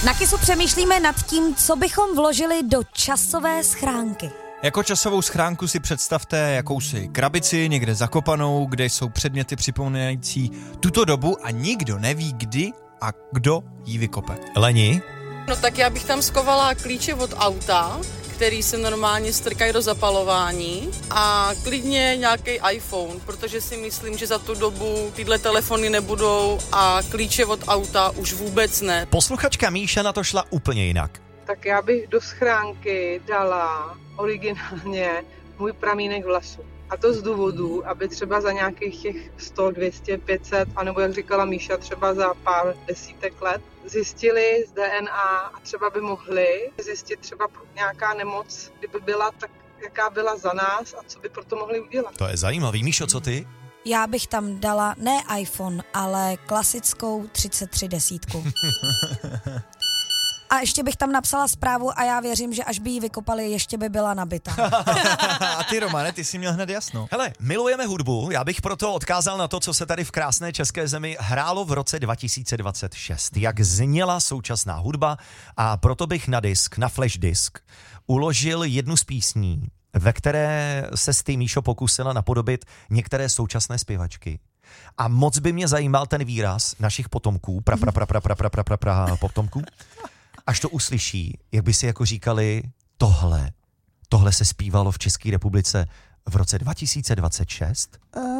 Na Kisu přemýšlíme nad tím, co bychom vložili do časové schránky. Jako časovou schránku si představte jakousi krabici někde zakopanou, kde jsou předměty připomínající tuto dobu a nikdo neví, kdy a kdo ji vykope. Leni? No tak já bych tam schovala klíče od auta, který se normálně strkají do zapalování a klidně nějaký iPhone, protože si myslím, že za tu dobu tyhle telefony nebudou a klíče od auta už vůbec ne. Posluchačka Míša na to šla úplně jinak. Tak já bych do schránky dala originálně můj pramínek vlasu. A to z důvodu, aby třeba za nějakých těch 100, 200, 500, anebo jak říkala Míša, třeba za pár desítek let, zjistili z DNA a třeba by mohli zjistit třeba nějaká nemoc, kdyby byla, tak jaká byla za nás a co by proto mohli udělat. To je zajímavý. Míšo, co ty? Já bych tam dala ne iPhone, ale klasickou 3310. A ještě bych tam napsala zprávu a já věřím, že až by ji vykopali, ještě by byla nabitá. A ty, Romane, ty jsi měl hned jasno. Hele, milujeme hudbu, já bych proto odkázal na to, co se tady v krásné české zemi hrálo v roce 2026. Jak zněla současná hudba a proto bych na flash disk, uložil jednu z písní, ve které se ty, Míšo, pokusila napodobit některé současné zpěvačky. A moc by mě zajímal ten výraz našich potomků, potomků, až to uslyší, jak by si jako říkali, tohle se zpívalo v České republice v roce 2026.